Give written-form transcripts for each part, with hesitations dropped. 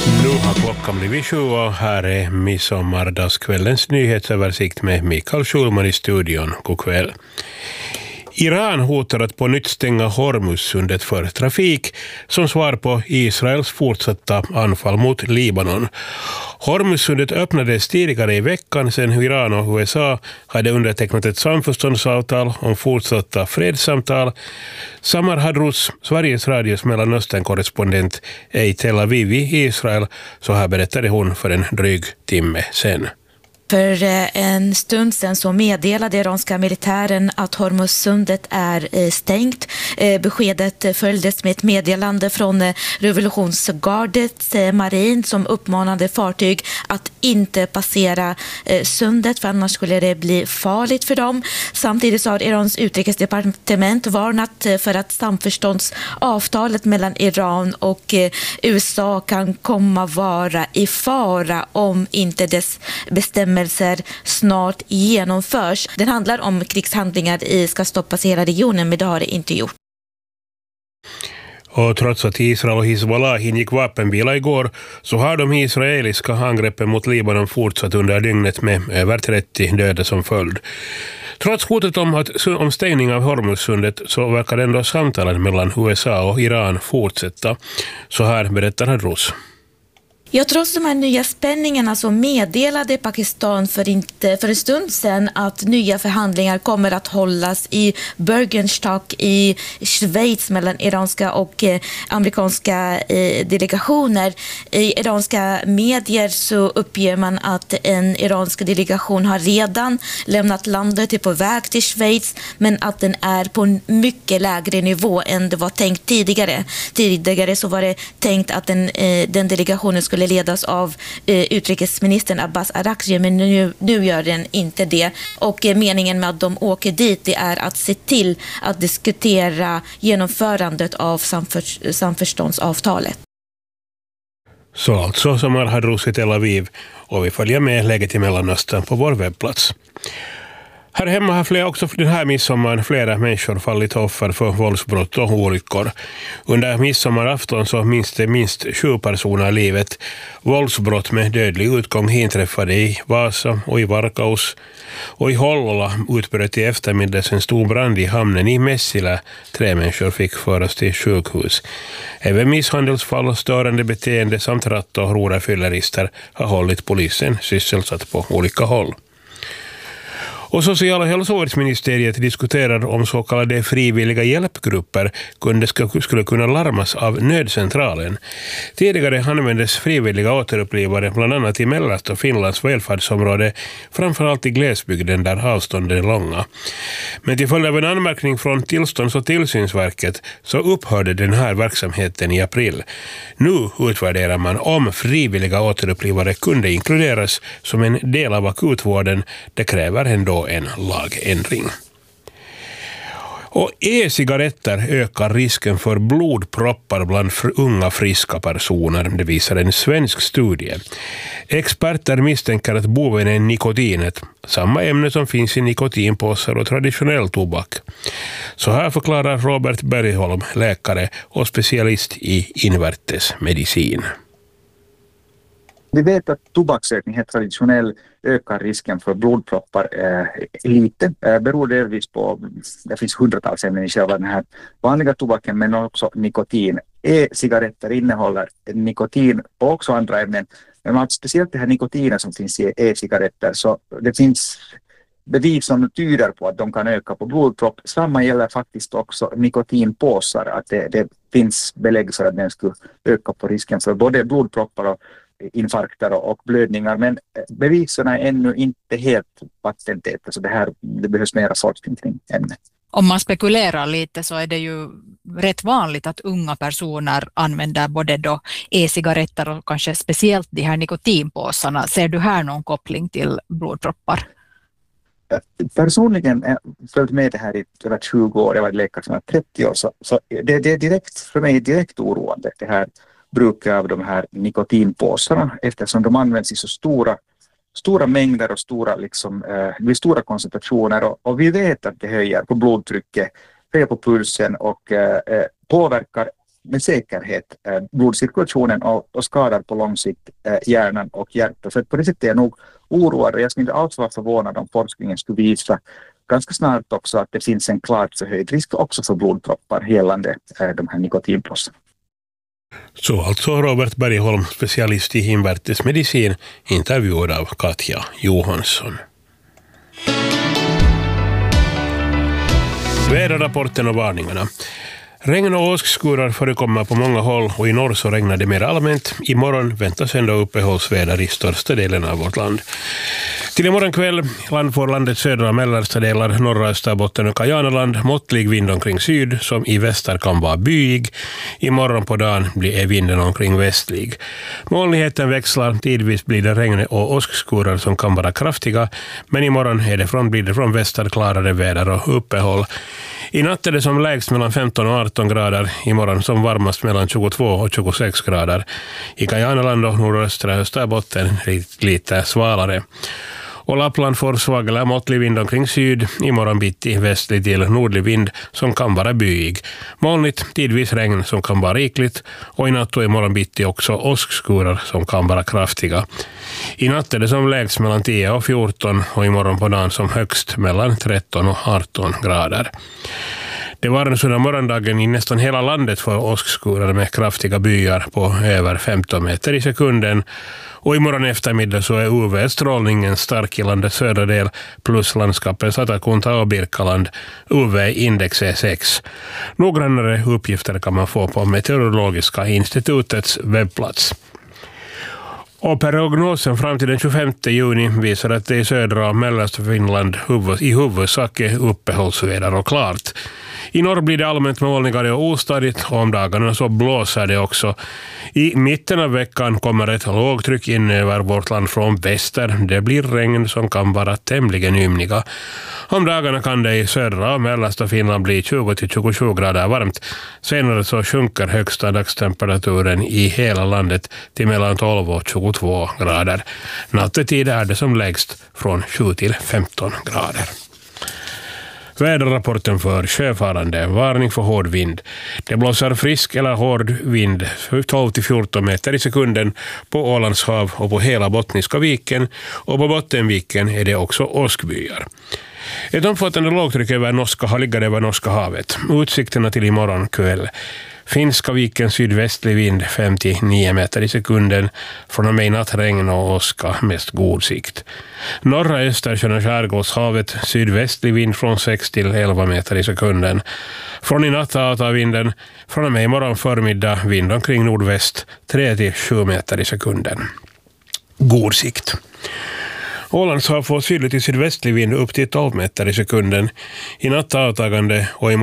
Nu har klockan blivit 7 och här är midsommardaskvällens nyhetsöversikt med Mikael Schulman i studion. God kväll. Iran hotar att på nytt stänga Hormuzsundet för trafik som svar på Israels fortsatta anfall mot Libanon. Hormuzsundet öppnades tidigare i veckan sedan Iran och USA hade undertecknat ett samförståndsavtal om fortsatta fredssamtal. Samar Hadrous, Sveriges Radios Mellanöstern-korrespondent, är i Tel Aviv i Israel, så här berättade hon för en dryg timme sedan. För en stund sedan så meddelade iranska militären att Hormuzsundet är stängt. Beskedet följdes med ett meddelande från revolutionsgardets marin som uppmanade fartyg att inte passera sundet, för annars skulle det bli farligt för dem. Samtidigt så har Irans utrikesdepartement varnat för att samförståndsavtalet mellan Iran och USA kan komma vara i fara om inte dess bestämmelser snart genomförs. Den handlar om krigshandlingar ska stoppas i hela regionen, men det har det inte gjort. Och trots att Israel och Hizbollah ingick vapenvila igår så har de israeliska angreppen mot Libanon fortsatt under dygnet med över 30 döda som följd. Trots hotet om stängning av Hormuzsundet så verkar ändå samtalen mellan USA och Iran fortsätta. Så här berättar Hadrous. Ja, trots de här nya spänningarna så meddelade Pakistan för en stund sedan att nya förhandlingar kommer att hållas i Bürgenstock i Schweiz mellan iranska och amerikanska delegationer. I iranska medier så uppger man att en iransk delegation har redan lämnat landet, är på väg till Schweiz, men att den är på en mycket lägre nivå än det var tänkt tidigare. Tidigare så var det tänkt att den delegationen skulle ledas av utrikesministern Abbas Araghchi, men nu gör den inte det. Och meningen med att de åker dit, det är att se till att diskutera genomförandet av samförståndsavtalet. Så alltså Samar Hadrous i Tel Aviv, och vi följer med läget i Mellanöstern på vår webbplats. Här hemma har också den här midsommaren flera människor fallit offer för våldsbrott och olyckor. Under midsommarafton så minst 7 personer livet. Våldsbrott med dödlig utgång inträffade i Vasa och i Varkaus. Och i Hollola utbröt i eftermiddags en stor brand i hamnen i Messila. 3 människor fick föras till sjukhus. Även misshandelsfall, störande beteende samt ratt- och rorafyllerister har hållit polisen sysselsatt på olika håll. Och Social- och hälsovårdsministeriet diskuterar om så kallade frivilliga hjälpgrupper skulle kunna larmas av nödcentralen. Tidigare användes frivilliga återupplivare bland annat i Mellast- och Finlands välfärdsområde, framförallt i glesbygden där avstånden är långa. Men till följd av en anmärkning från Tillstånds- och tillsynsverket så upphörde den här verksamheten i april. Nu utvärderar man om frivilliga återupplivare kunde inkluderas som en del av akutvården. Det kräver ändå en lagändring. Och e-cigaretter ökar risken för blodproppar bland unga friska personer, det visar en svensk studie. Experter misstänker att boven är nikotinet, samma ämne som finns i nikotinpåsar och traditionell tobak. Så här förklarar Robert Bergholm, läkare och specialist i invärtes medicin. Vi vet att tobaksrökning helt traditionell ökar risken för blodproppar lite. Beror delvis på, det finns hundratals ämnen i själva den här vanliga tobaken, men också nikotin. E-cigaretter innehåller nikotin och också andra ämnen. Men speciellt det här nikotinen som finns i e-cigaretter, så det finns bevis som tyder på att de kan öka på blodpropp. Samma gäller faktiskt också nikotinpåsar, att det finns belägg för att den skulle öka på risken för både blodproppar och infarkter och blödningar, men bevisen är ännu inte helt patentäta, så det behövs mera forskning kring ämnet. Om man spekulerar lite så är det ju rätt vanligt att unga personer använder både då e-cigaretter och kanske speciellt de här nikotinpåsarna. Ser du här någon koppling till blodproppar? Personligen har jag följt med det här i över 20 år, jag var läkare som var 30 år, så det är direkt, för mig direkt oroande det här bruket av de här nikotinpåsarna, eftersom de används i så stora mängder och vid stora koncentrationer, och vi vet att det höjer på blodtrycket, höjer på pulsen och påverkar med säkerhet blodcirkulationen och skadar på lång sikt hjärnan och hjärtat. Så på det sättet är jag nog oroad, och jag skulle inte alls vara förvånad om forskningen skulle visa ganska snart också att det finns en klart förhöjd risk också för blodproppar gällande de här nikotinplåsarna. Så alltså Robert Bergholm, specialist i invärtes medicin, intervjuad av Katja Johansson. Väderrapporten och varningarna. Regn och åskskurar förekommer på många håll, och i norr så regnar det mer allmänt. Imorgon väntas ändå uppehållsväder i största delen av vårt land. Till imorgon kväll får landets södra och mellersta delar, norra Österbotten och Kajanaland måttlig vind omkring syd, som i väster kan vara byig. Imorgon på dagen blir vinden omkring västlig. Molnigheten växlar, tidvis blir det regn och åskskurar som kan vara kraftiga, men imorgon blir det från väster klarare väder och uppehåll. I natt är det som lägst mellan 15 och 18 grader, imorgon som varmast mellan 22 och 26 grader. I Kajanaland och nordöstra Österbotten lite svalare. Och Lappland får svag eller måttlig vind omkring syd, imorgon bitti västlig till nordlig vind som kan vara byig. Molnigt, tidvis regn som kan vara rikligt, och i natt och imorgon bitti också åskskurar som kan vara kraftiga. I natt är det som lägst mellan 10 och 14 och imorgon på dagen som högst mellan 13 och 18 grader. Det varmas under morgondagen i nästan hela landet för åskskurar med kraftiga byar på över 15 meter i sekunden. Och imorgon eftermiddag så är UV-strålningen stark i landets södra del, plus landskapen Satakunta och Birkaland. UV-index är 6. Noggrannare uppgifter kan man få på Meteorologiska institutets webbplats. Och prognosen fram till den 25 juni visar att det i södra och mellersta Finland i huvudsak är uppehållsväder och klart. I norr blir det allmänt molnigare och ostadigt, och om dagarna så blåser det också. I mitten av veckan kommer ett lågtryck in över vårt land från väster. Det blir regn som kan vara tämligen ymniga. Om dagarna kan det i södra och mellersta Finland bli 20-27 grader varmt. Senare så sjunker högsta dagstemperaturen i hela landet till mellan 12 och 22 grader. Nattetid är det som lägst från 7 till 15 grader. Väderrapporten för sjöfarande. Varning för hård vind. Det blåser frisk eller hård vind 12-14 meter i sekunden på Ålands hav och på hela Bottniska viken, och på Bottenviken är det också åskbyar. Ett omfattande lågtryck ligger över Norska havet. Utsikterna till imorgon kväll. Finska viken sydvästlig vind 5-9 meter i sekunden. Från och med natt regn och åska, mest god sikt. Norra Östersjön och skärgårdshavet sydvästlig vind från 6-11 meter i sekunden. Från i natt avtar vinden. Från och med imorgon förmiddag vind omkring nordväst 3-7 meter i sekunden. God sikt. Ålands hav får sydlig till sydvästlig vind upp till 12 meter i sekunden. I natt avtagande, och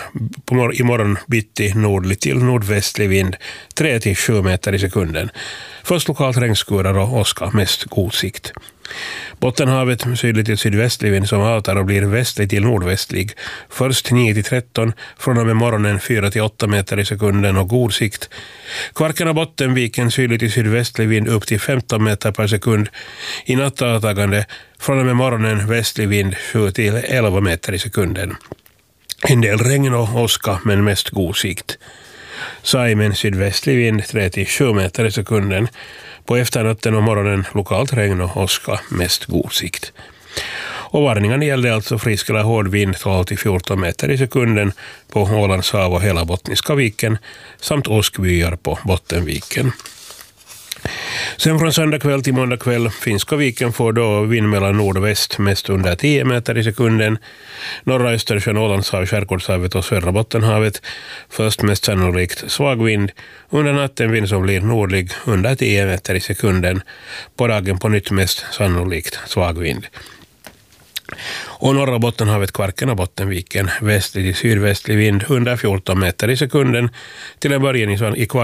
imorgon bitti nordlig till nordvästlig vind 3-7 meter i sekunden. Först lokalt regnskurar och åska, mest god sikt. Bottenhavet sydlig till sydvästlig vind som avtar och blir västlig till nordvästlig. Först 9-13, från och med morgonen 4-8 meter i sekunden och god sikt. Kvarken och Bottenviken sydlig till sydvästlig vind upp till 15 meter per sekund. I natt avtagande, från och med morgonen västlig vind 7-11 meter i sekunden. En del regn och åska, men mest god sikt. Saimen sydvästlig vind 3-7 meter i sekunden. På efternatten och morgonen lokalt regn och åska, mest god sikt. Och varningen gällde alltså frisk eller hård vind 12-14 meter i sekunden på Ålands hav och hela Bottniska viken, samt åskbyar på Bottenviken. Sen från söndag kväll till måndag kväll, Finska viken får då vind mellan nord och väst, mest under 10 meter i sekunden. Norra Östersjön, Ålandshav, skärgårdshavet och södra Bottenhavet, först mest sannolikt svag vind. Under natten vind som blir nordlig under 10 meter i sekunden. På dagen på nytt mest sannolikt svag vind. Och norra Bottenhavet, Kvarken och Bottenviken, västlig till sydvästlig vind under 14 meter i sekunden. Till en början i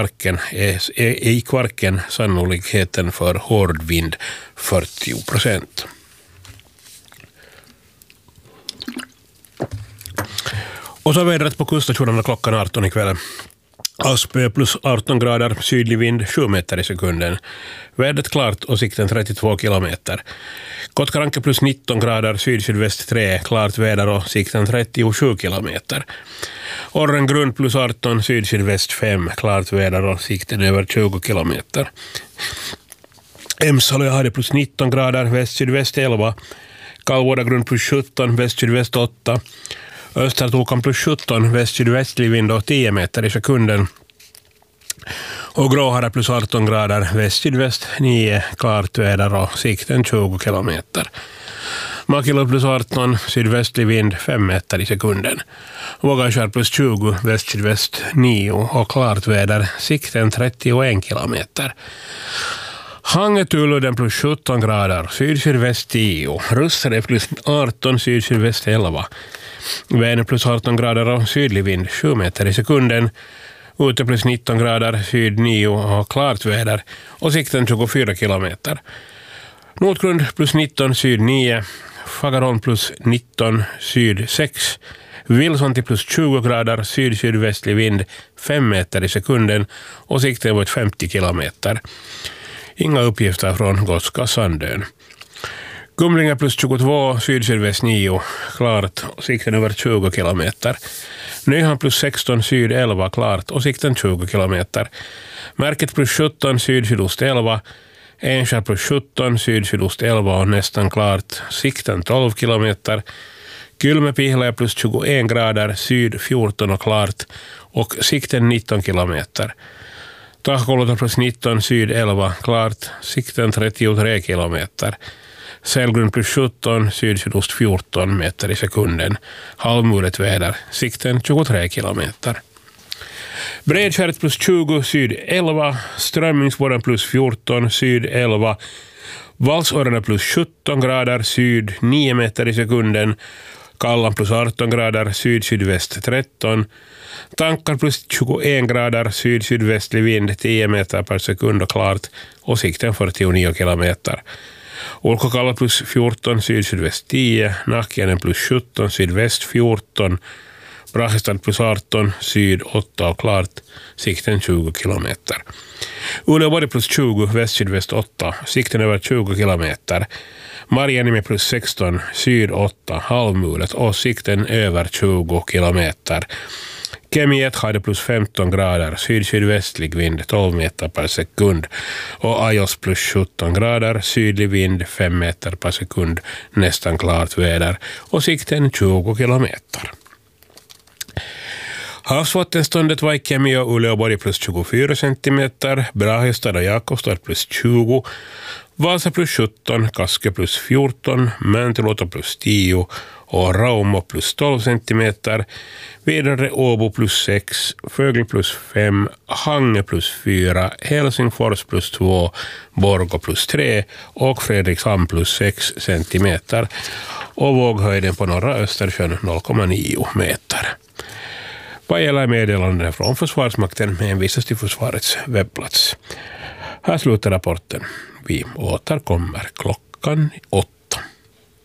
Kvarken sannolikheten för hård vind 40%. Och så vädret på kuststationerna klockan 18 ikväll. Aspö plus 18 grader, sydlig vind 7 meter i sekunden. Vädret klart och sikten 32 kilometer. Kotkaranke plus 19 grader, syd-sydväst 3, klart väder och sikten 37 kilometer. Orrengrund plus 18, syd-sydväst 5, klart väder och sikten över 20 kilometer. Emsalö hade plus 19 grader, väst-sydväst 11, Kalvodagrund plus 17, väst-sydväst 8, Östertokan plus 17, väst-sydvästlig vind och 10 meter i sekunden. Och Gråhara plus 18 grader, väst-sydväst 9, klart väder och sikten 20 kilometer. Makilo plus 18, sydvästlig vind 5 meter i sekunden. Vågaskär plus 20, väst-sydväst 9 och klart väder, sikten 31 kilometer. Hangetuluden plus 17 grader, syd-sydväst 10, Russare plus 18, syd-sydväst 11. Vänern plus 18 grader och sydlig vind 7 meter i sekunden. Ute plus 19 grader, syd 9 och klart väder och sikten 24 kilometer. Nordgrund plus 19, syd 9. Fagerholm plus 19, syd 6. Vilsonti plus 20 grader, syd-sydvästlig vind 5 meter i sekunden och sikten var 50 kilometer. Inga uppgifter från Gotska Sandön. Kumlinga plus 22, syd-sydväst 9, klart och sikten över 20 kilometer. Nyhamn plus 16, syd 11, klart och sikten 20 kilometer. Märket plus 17, syd-sydost 11. Enskär plus 17, syd-sydost 11 och nästan klart, sikten 12 kilometer. Kylmäpihla plus 21 grader, syd 14 och klart och sikten 19 kilometer. Tahkoluta plus 19, syd 11, klart, sikten 33 kilometer. Sälgrund plus 17, syd-sydost 14 meter i sekunden. Halvmuret väder, sikten 23 kilometer. Bredskäret plus 20, syd 11. Strömmingsborren plus 14, syd 11. Valsårarna plus 17 grader, syd 9 meter i sekunden. Kallan plus 18 grader, syd-sydväst 13. Tankar plus 21 grader, syd-sydvästlig vind 10 meter per sekund och klart och sikten 49 kilometer. Ulkokalla plus 14, syd-sydväst 10, Nahkiainen plus 17, sydväst 14, Brahestad plus 18, syd 8 och klart, sikten 20 kilometer. Uleåborg plus 20, väst-sydväst 8, sikten över 20 kilometer. Marjaniemi plus 16, syd 8, halvmulet och sikten över 20 kilometer. Kemiet hade plus 15 grader, syd-sydvästlig vind 12 meter per sekund och Ajos plus 17 grader, sydlig vind 5 meter per sekund, nästan klart väder och sikten 20 kilometer. Havsvattenståndet var i Kemi och Uleåborg plus 24 centimeter, Brahestad och Jakobstad plus 20, Vasa plus 17, Kaske plus 14, Mäntyluoto plus 10 och Raumo plus 12 centimeter, vidare Åbo plus 6, Fögle plus 5, Hange plus 4, Helsingfors plus 2, Borgå plus 3 och Fredrikshamn plus 6 centimeter och våghöjden på norra Östersjön 0,9 meter. Vad gäller meddelanden från Försvarsmakten hänvisas till försvarets webbplats. Här slutar rapporten. Vi återkommer klockan 8.